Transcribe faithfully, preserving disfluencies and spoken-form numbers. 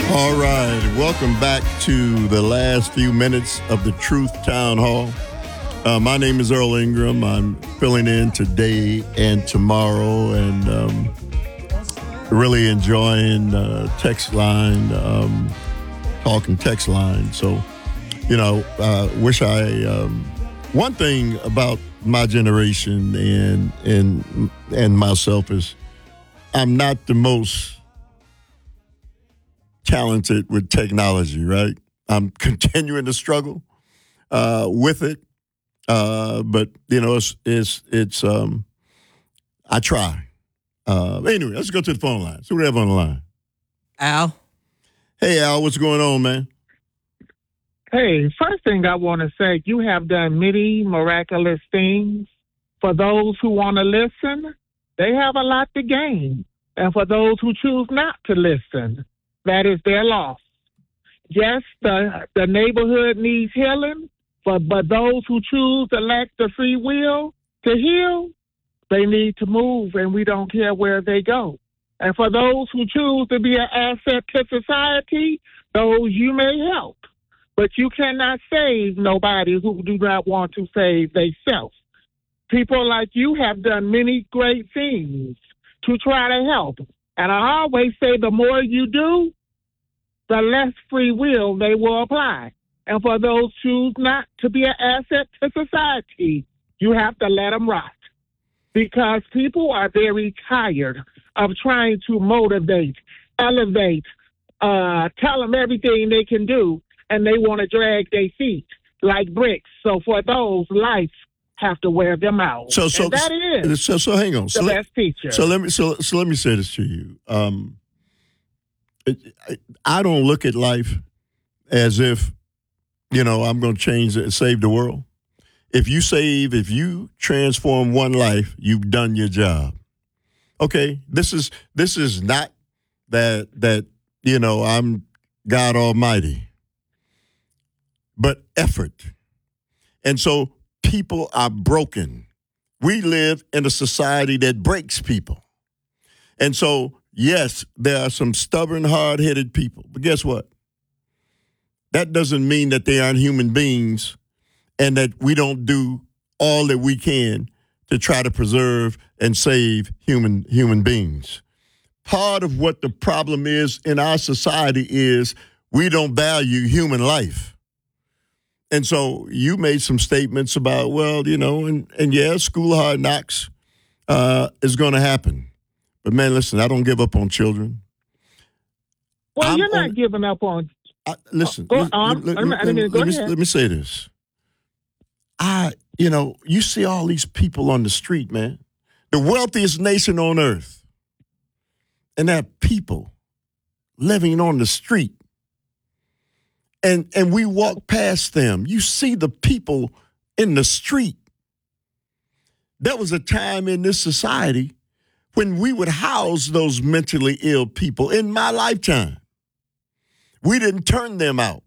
All right, welcome back to the last few minutes of the Truth Town Hall. Uh, my name is Earl Ingram. I'm filling in today and tomorrow, and um, really enjoying uh, text line, um, talking text line. So, you know, uh, wish I. Um, one thing about my generation and and and myself is I'm not the most talented with technology, right? I'm continuing to struggle uh, with it, uh, but you know, it's it's it's. Um, I try. Uh, anyway, let's go to the phone line. So we have on the line. Al. Hey, Al, what's going on, man? Hey, first thing I want to say, you have done many miraculous things. For those who want to listen, they have a lot to gain. And for those who choose not to listen, that is their loss. Yes, the the neighborhood needs healing, but, but those who choose to lack the free will to heal, they need to move, and we don't care where they go. And for those who choose to be an asset to society, those you may help. But you cannot save nobody who do not want to save themselves. People like you have done many great things to try to help. And I always say the more you do, the less free will they will apply. And for those who choose not to be an asset to society, you have to let them rot. Because people are very tired of trying to motivate, elevate, uh, tell them everything they can do, and they want to drag their feet like bricks. So for those, life have to wear them out. So, so and that is so, so hang on. the So let, best teacher. So let me so so let me say this to you. Um, it, I, I don't look at life as if, you know, I'm going to change it, save the world. If you save, if you transform one life, you've done your job. Okay, this is this is not that that you know I'm God Almighty. But effort. And so people are broken. We live in a society that breaks people. And so, yes, there are some stubborn, hard-headed people. But guess what? That doesn't mean that they aren't human beings and that we don't do all that we can to try to preserve and save human human beings. Part of what the problem is in our society is we don't value human life. And so you made some statements about, well, you know, and, and yeah, school hard knocks uh, is going to happen. But, man, listen, I don't give up on children. Well, I'm you're not on, giving up on. I, listen, Go, let, um, let, let, me, let, let, me, let, go me, ahead. let me say this. I, you know, you see all these people on the street, man. The wealthiest nation on earth. And there are people living on the street. And and we walk past them. You see the people in the street. There was a time in this society when we would house those mentally ill people in my lifetime. We didn't turn them out.